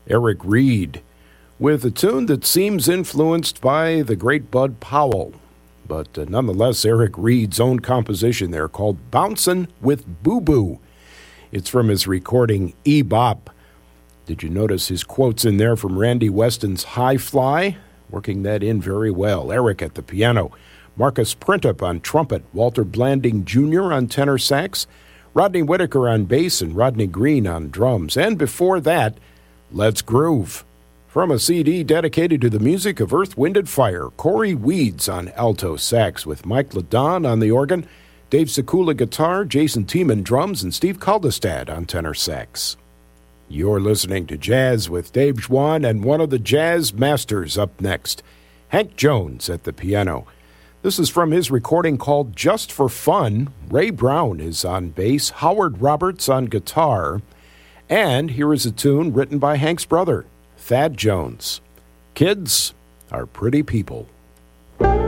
Eric Reed, with a tune that seems influenced by the great Bud Powell, but nonetheless Eric Reed's own composition there called Bouncin' with Boo Boo. It's from his recording E-Bop. Did you notice his quotes in there from Randy Weston's High Fly? Working that in very well. Eric at the piano, Marcus Printup on trumpet, Walter Blanding Jr. on tenor sax, Rodney Whitaker on bass, and Rodney Green on drums. And before that, Let's Groove. From a CD dedicated to the music of Earth, Wind, and Fire, Corey Weeds on alto sax with Mike LaDon on the organ, Dave Sekula guitar, Jason Tiemann drums, and Steve Kaldestad on tenor sax. You're listening to Jazz with Dave Schwann, and one of the jazz masters up next, Hank Jones at the piano. This is from his recording called Just for Fun. Ray Brown is on bass, Howard Roberts on guitar, and here is a tune written by Hank's brother, Thad Jones. Kids are pretty people.